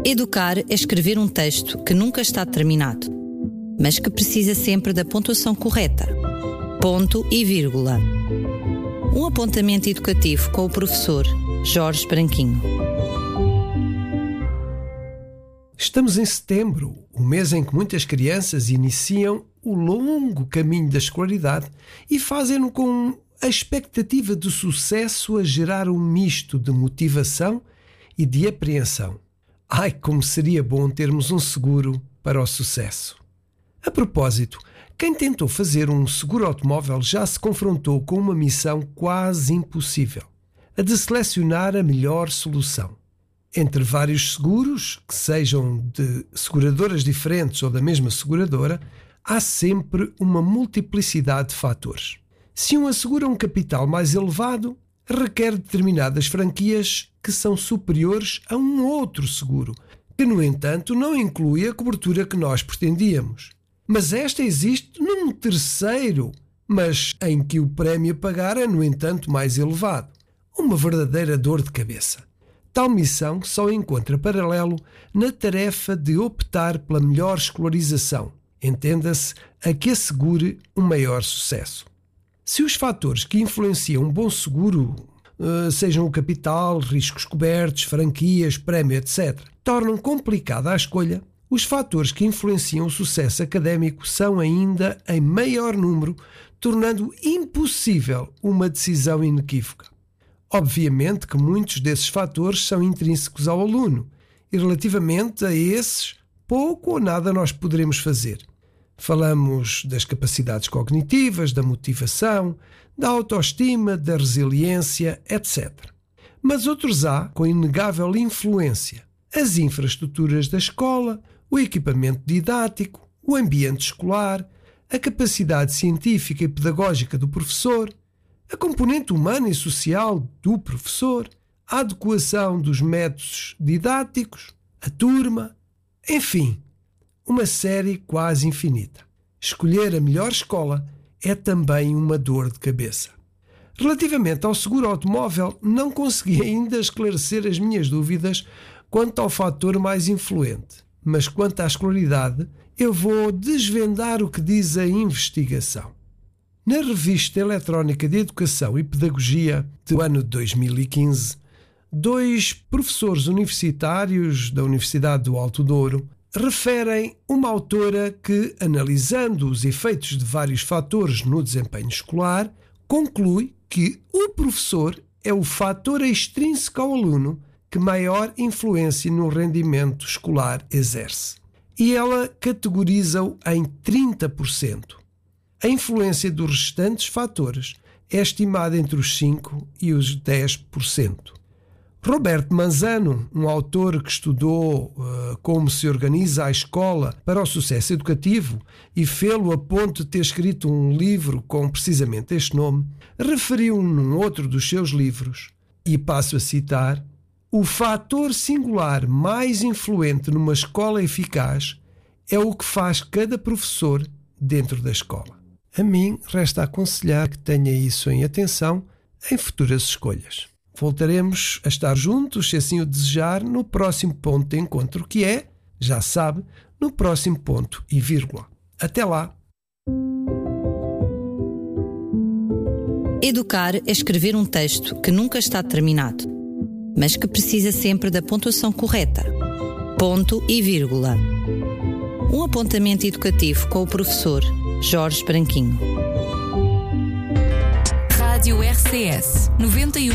Educar é escrever um texto que nunca está terminado, mas que precisa sempre da pontuação correta. Ponto e vírgula. Um apontamento educativo com o professor Jorge Branquinho. Estamos em setembro, o mês em que muitas crianças iniciam o longo caminho da escolaridade e fazem-no com a expectativa de sucesso a gerar um misto de motivação e de apreensão. Ai, como seria bom termos um seguro para o sucesso! A propósito, quem tentou fazer um seguro automóvel já se confrontou com uma missão quase impossível: a de selecionar a melhor solução. Entre vários seguros, que sejam de seguradoras diferentes ou da mesma seguradora, há sempre uma multiplicidade de fatores. Se um assegura um capital mais elevado, requer determinadas franquias que são superiores a um outro seguro, que, no entanto, não inclui a cobertura que nós pretendíamos. Mas esta existe num terceiro, mas em que o prémio a pagar é, no entanto, mais elevado. Uma verdadeira dor de cabeça. Tal missão só encontra paralelo na tarefa de optar pela melhor escolarização, entenda-se, a que assegure um maior sucesso. Se os fatores que influenciam um bom seguro, sejam o capital, riscos cobertos, franquias, prémio, etc., tornam complicada a escolha, os fatores que influenciam o sucesso académico são ainda em maior número, tornando impossível uma decisão inequívoca. Obviamente que muitos desses fatores são intrínsecos ao aluno e, relativamente a esses, pouco ou nada nós poderemos fazer. Falamos das capacidades cognitivas, da motivação, da autoestima, da resiliência, etc. Mas outros há com inegável influência: as infraestruturas da escola, o equipamento didático, o ambiente escolar, a capacidade científica e pedagógica do professor, a componente humana e social do professor, a adequação dos métodos didáticos, a turma, enfim, uma série quase infinita. Escolher a melhor escola é também uma dor de cabeça. Relativamente ao seguro automóvel, não consegui ainda esclarecer as minhas dúvidas quanto ao fator mais influente, mas quanto à escolaridade, eu vou desvendar o que diz a investigação. Na Revista Eletrónica de Educação e Pedagogia do ano de 2015, 2 professores universitários da Universidade do Alto Douro referem uma autora que, analisando os efeitos de vários fatores no desempenho escolar, conclui que o professor é o fator extrínseco ao aluno que maior influência no rendimento escolar exerce. E ela categoriza-o em 30%. A influência dos restantes fatores é estimada entre os 5% e os 10%. Roberto Manzano, um autor que estudou como se organiza a escola para o sucesso educativo e fê-lo a ponto de ter escrito um livro com precisamente este nome, referiu num outro dos seus livros, e passo a citar: "O fator singular mais influente numa escola eficaz é o que faz cada professor dentro da escola." A mim resta aconselhar que tenha isso em atenção em futuras escolhas. Voltaremos a estar juntos, se assim o desejar, no próximo ponto de encontro, que é, já sabe, no próximo ponto e vírgula. Até lá! Educar é escrever um texto que nunca está terminado, mas que precisa sempre da pontuação correta. Ponto e vírgula. Um apontamento educativo com o professor Jorge Branquinho. Rádio RCS 91.